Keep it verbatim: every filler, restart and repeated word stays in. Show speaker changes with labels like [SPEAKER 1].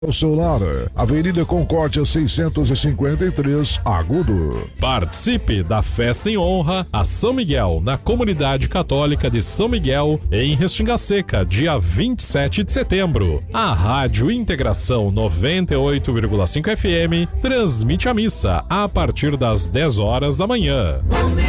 [SPEAKER 1] O celular, Avenida Concórdia seiscentos e cinquenta e três, Agudo.
[SPEAKER 2] Participe da festa em honra a São Miguel, na Comunidade Católica de São Miguel, em Restinga Seca, dia vinte e sete de setembro. A Rádio Integração noventa e oito vírgula cinco F M transmite a missa a partir das dez horas da manhã.